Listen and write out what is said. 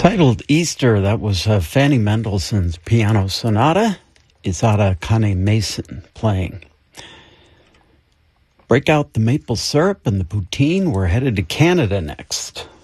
Titled Easter, that was Fanny Mendelssohn's Piano Sonata. Izada Kane Mason playing. Break out the maple syrup and the poutine. We're headed to Canada next.